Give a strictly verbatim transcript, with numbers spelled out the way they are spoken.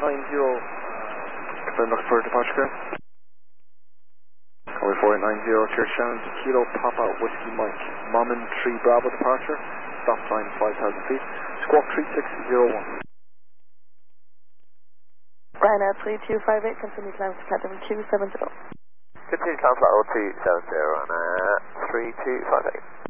nine zero. Confirm looking for departure clear. Runway four eight nine zero, Church Shannon, Kilo Papa Whiskey Mike, Momon three Bravo departure, stop time five thousand feet, squawk three six zero one. Ryanair three two five eight, continue climb to Academy two seven zero. Continue climb flight level two seven zero, Ryanair three two five eight.